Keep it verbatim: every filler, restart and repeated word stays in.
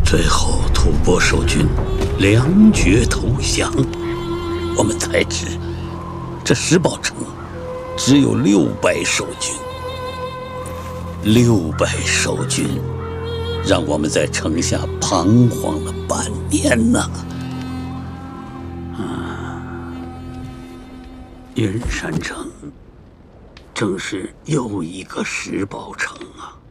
最后吐蕃守军两决投降，我们才知这石宝城只有六百守军。六百守军，让我们在城下彷徨了半年呢。啊，云山城正是又一个石宝城啊。